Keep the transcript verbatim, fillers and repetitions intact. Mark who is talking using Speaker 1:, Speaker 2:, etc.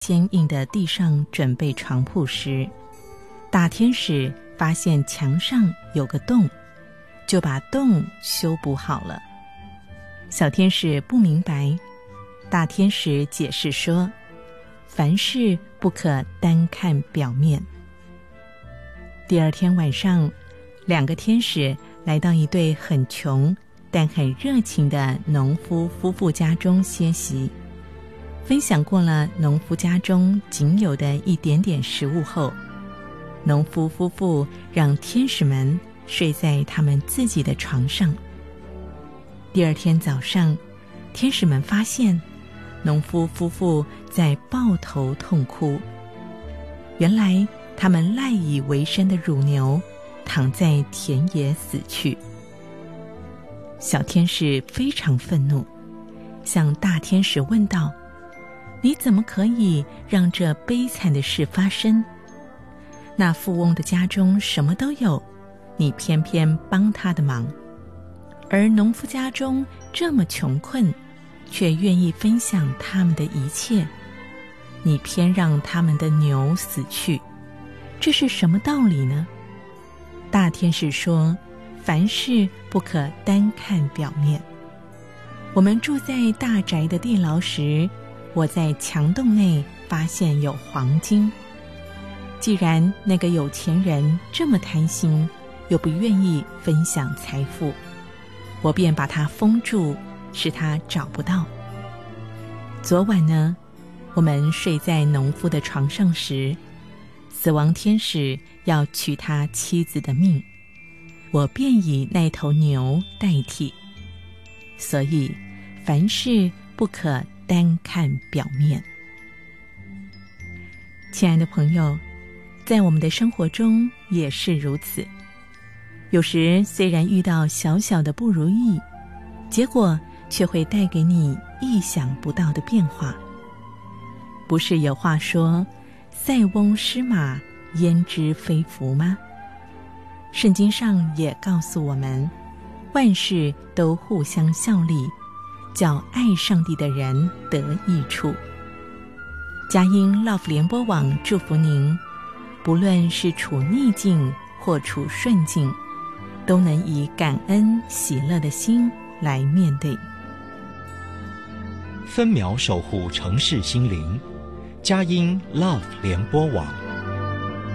Speaker 1: 坚硬的地上准备床铺时，大天使发现墙上有个洞，就把洞修补好了。小天使不明白，大天使解释说，凡事不可单看表面。第二天晚上，两个天使来到一对很穷但很热情的农夫夫妇家中歇息。分享过了农夫家中仅有的一点点食物后，农夫夫妇让天使们睡在他们自己的床上。第二天早上，天使们发现农夫夫妇在抱头痛哭。原来他们赖以为生的乳牛躺在田野死去。小天使非常愤怒，向大天使问道，你怎么可以让这悲惨的事发生？那富翁的家中什么都有，你偏偏帮他的忙，而农夫家中这么穷困，却愿意分享他们的一切，你偏让他们的牛死去，这是什么道理呢？大天使说，凡事不可单看表面。我们住在大宅的地牢时，我在墙洞内发现有黄金。既然那个有钱人这么贪心，又不愿意分享财富，我便把他封住，使他找不到。昨晚呢，我们睡在农夫的床上时，死亡天使要取他妻子的命，我便以那头牛代替。所以凡事不可单看表面。亲爱的朋友，在我们的生活中也是如此。有时虽然遇到小小的不如意，结果却会带给你意想不到的变化。不是有话说，塞翁失马，焉知非福吗？圣经上也告诉我们，万事都互相效力，叫爱上帝的人得益处。佳音 Love 联播网祝福您，不论是处逆境或处顺境，都能以感恩喜乐的心来面对。
Speaker 2: 分秒守护城市心灵，佳音 Love 联播网。